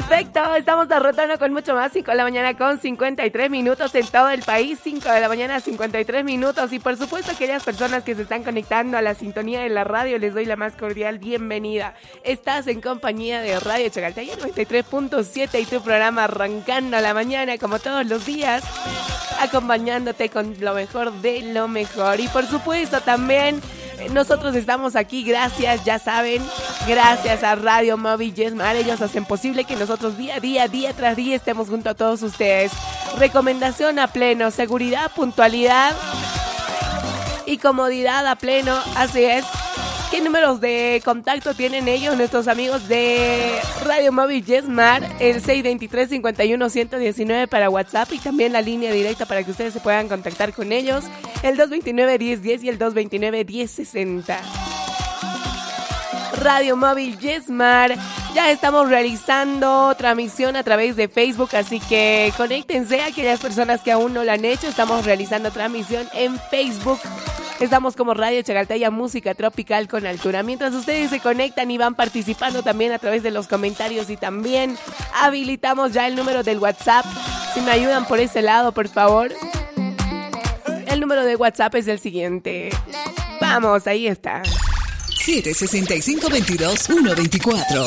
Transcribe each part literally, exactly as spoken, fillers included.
Perfecto, estamos de retorno con mucho más. cinco de la mañana con cincuenta y tres minutos en todo el país. cinco de la mañana, cincuenta y tres minutos. Y por supuesto, aquellas personas que se están conectando a la sintonía de la radio, les doy la más cordial bienvenida. Estás en compañía de Radio Chagaltaya noventa y tres punto siete y tu programa Arrancando la Mañana, como todos los días, acompañándote con lo mejor de lo mejor. Y por supuesto, también nosotros estamos aquí gracias, ya saben, gracias a Radio Móvil Yesmar. Ellos hacen posible que nosotros día a día, día tras día estemos junto a todos ustedes. Recomendación a pleno, seguridad, puntualidad y comodidad a pleno, así es. ¿Qué números de contacto tienen ellos, nuestros amigos de Radio Móvil Yesmar? El seis dos tres, cinco uno, uno uno nueve para WhatsApp y también la línea directa para que ustedes se puedan contactar con ellos. El dos dos nueve, diez diez y el dos dos nueve, diez sesenta. Radio Móvil Yesmar. Ya estamos realizando transmisión a través de Facebook, así que conéctense a aquellas personas que aún no lo han hecho. Estamos realizando transmisión en Facebook. Estamos como Radio Chagaltaya, música tropical con altura. Mientras ustedes se conectan y van participando también a través de los comentarios y también habilitamos ya el número del WhatsApp. Si me ayudan por ese lado, por favor. El número de WhatsApp es el siguiente. Vamos, ahí está. siete seis cinco, veintidós, uno veinticuatro.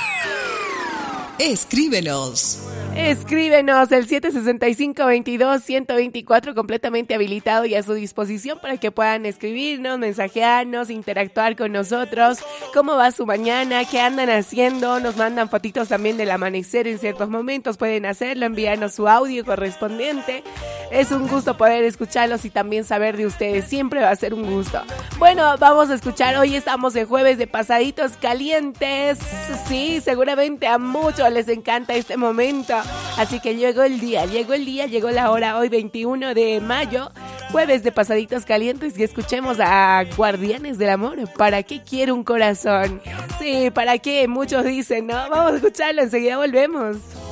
Escríbenos. Escríbenos el siete seis cinco, veintidós, uno veinticuatro, completamente habilitado y a su disposición para que puedan escribirnos, mensajearnos, interactuar con nosotros. ¿Cómo va su mañana? ¿Qué andan haciendo? Nos mandan fotitos también del amanecer en ciertos momentos. Pueden hacerlo, enviarnos su audio correspondiente. Es un gusto poder escucharlos y también saber de ustedes. Siempre va a ser un gusto. Bueno, vamos a escuchar. Hoy estamos en jueves de pasaditos calientes. Sí, seguramente a muchos les encanta este momento. Así que llegó el día, llegó el día, llegó la hora. Hoy veintiuno de mayo, jueves de pasaditos calientes, y escuchemos a Guardianes del Amor. ¿Para qué quiero un corazón? Sí, ¿para qué? Muchos dicen, ¿no? Vamos a escucharlo, enseguida volvemos.